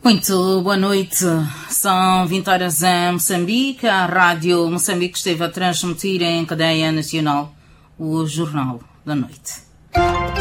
Muito boa noite. São 20 horas em Moçambique. A Rádio Moçambique esteve a transmitir em cadeia nacional o Jornal da Noite.